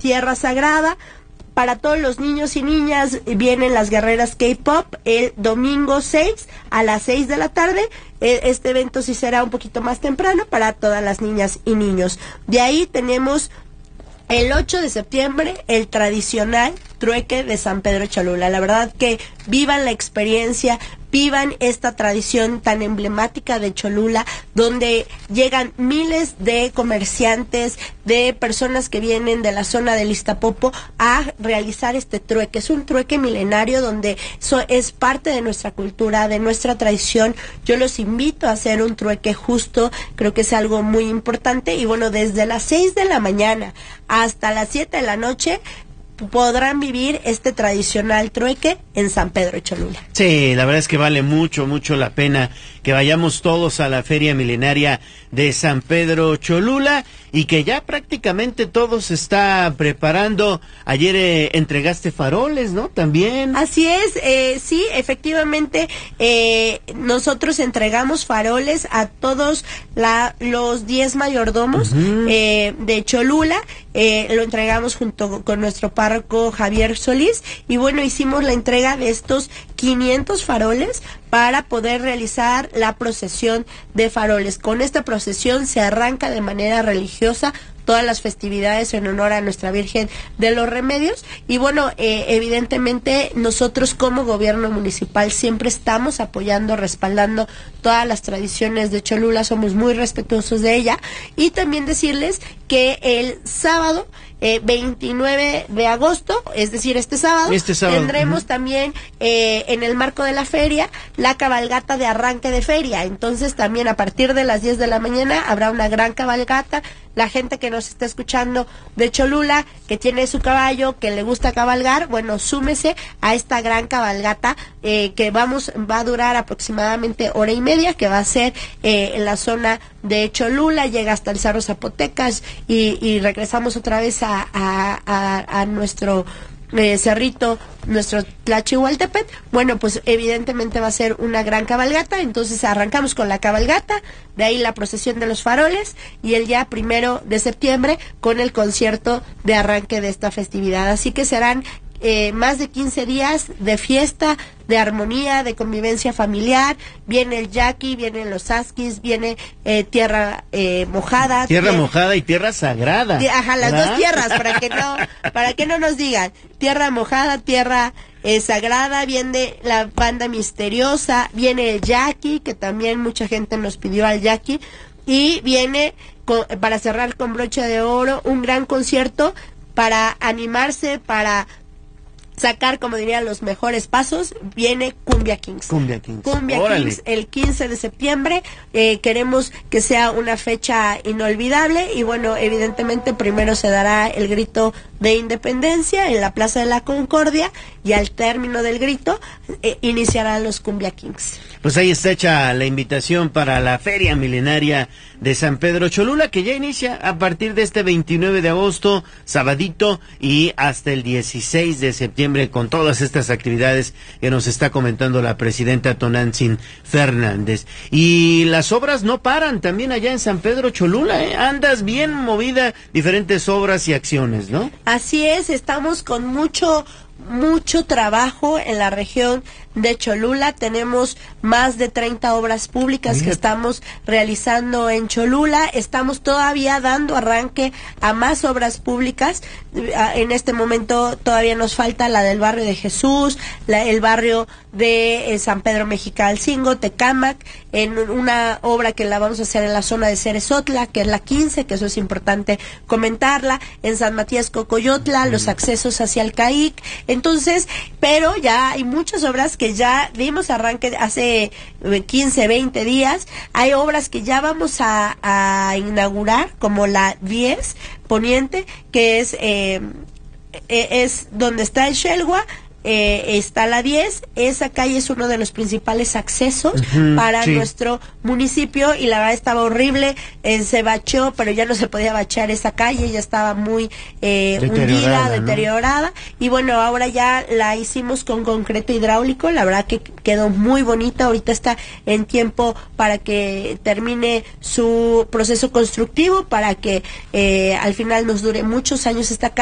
Tierra Sagrada. Para todos los niños y niñas vienen las guerreras K-Pop el domingo 6 a las 6 de la tarde. Este evento sí será un poquito más temprano para todas las niñas y niños. De ahí tenemos el 8 de septiembre, el tradicional trueque de San Pedro Cholula. La verdad que vivan la experiencia, vivan esta tradición tan emblemática de Cholula, donde llegan miles de comerciantes, de personas que vienen de la zona del Iztapopo a realizar este trueque. Es un trueque milenario donde es parte de nuestra cultura, de nuestra tradición. Yo los invito a hacer un trueque justo, creo que es algo muy importante. Y bueno, desde las 6 de la mañana hasta las 7 de la noche podrán vivir este tradicional trueque en San Pedro Cholula. Sí, la verdad es que vale mucho la pena que vayamos todos a la Feria Milenaria de San Pedro Cholula y que ya prácticamente todo se está preparando. Ayer entregaste faroles, ¿no? También. Así es, sí, efectivamente, nosotros entregamos faroles a todos los 10 mayordomos de Cholula. Lo entregamos junto con nuestro párroco Javier Solís y bueno, hicimos la entrega de estos 500 faroles para poder realizar la procesión de faroles. Con esta procesión se arranca de manera religiosa todas las festividades en honor a Nuestra Virgen de los Remedios y bueno, evidentemente nosotros como gobierno municipal siempre estamos apoyando, respaldando todas las tradiciones de Cholula, somos muy respetuosos de ella y también decirles que el sábado 29 de agosto, es decir, este sábado tendremos también en el marco de la feria la cabalgata de arranque de feria. Entonces también a partir de las 10 de la mañana habrá una gran cabalgata. La gente que nos está escuchando de Cholula, que tiene su caballo, que le gusta cabalgar, bueno, súmese a esta gran cabalgata que va a durar aproximadamente hora y media, que va a ser en la zona de Cholula, llega hasta el Cerro Zapotecas y regresamos otra vez a nuestro cerrito, nuestro Tlachihualtepet. Bueno, pues evidentemente va a ser una gran cabalgata, entonces arrancamos con la cabalgata, de ahí la procesión de los faroles y el día 1 de septiembre con el concierto de arranque de esta festividad. Así que serán más de 15 días de fiesta, de armonía, de convivencia familiar. Viene el yaqui, vienen los asquis, viene tierra mojada. Tierra mojada y tierra sagrada. Ajá, las dos tierras, para que no nos digan. Tierra mojada, tierra sagrada, viene la banda misteriosa, viene el yaqui, que también mucha gente nos pidió al yaqui, y viene, para cerrar con broche de oro, un gran concierto para animarse, para sacar, como dirían, los mejores pasos. Viene Cumbia Kings. Cumbia Kings. Cumbia Kings el 15 de septiembre. Queremos que sea una fecha inolvidable y bueno, evidentemente primero se dará el grito de independencia en la Plaza de la Concordia y al término del grito iniciarán los Cumbia Kings. Pues ahí está hecha la invitación para la Feria Milenaria de San Pedro Cholula, que ya inicia a partir de este 29 de agosto, sabadito, y hasta el 16 de septiembre con todas estas actividades que nos está comentando la presidenta Tonantzin Fernández. Y las obras no paran también allá en San Pedro Cholula, ¿eh? Andas bien movida, diferentes obras y acciones, ¿no? Así es, estamos con mucho trabajo en la región de Cholula. Tenemos más de 30 obras públicas que estamos realizando en Cholula. Estamos todavía dando arranque a más obras públicas. En este momento todavía nos falta la del barrio de Jesús, el barrio de San Pedro Mexicalcingo, Tecámac, en una obra que la vamos a hacer en la zona de Cerezotla, que es la 15, que eso es importante comentarla, en San Matías Cocoyotla, los accesos hacia el CAIC. Entonces, pero ya hay muchas obras que ya dimos arranque hace 15, 20 días. Hay obras que ya vamos a inaugurar, como la 10 Poniente, que es donde está el Xelhua. Está la 10, esa calle es uno de los principales accesos para nuestro municipio y la verdad estaba horrible, se bacheó, pero ya no se podía bachear esa calle, ya estaba muy hundida, deteriorada, ¿no? Y bueno, ahora ya la hicimos con concreto hidráulico, la verdad que quedó muy bonita, ahorita está en tiempo para que termine su proceso constructivo, para que al final nos dure muchos años esta calle.